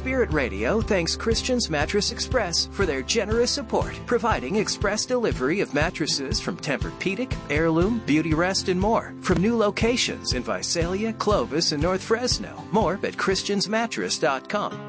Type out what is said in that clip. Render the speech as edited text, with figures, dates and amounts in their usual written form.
Spirit Radio thanks Christian's Mattress Express for their generous support, providing express delivery of mattresses from Tempur-Pedic, Heirloom, Beauty Rest, and more. From new locations in Visalia, Clovis, and North Fresno. More at ChristiansMattress.com.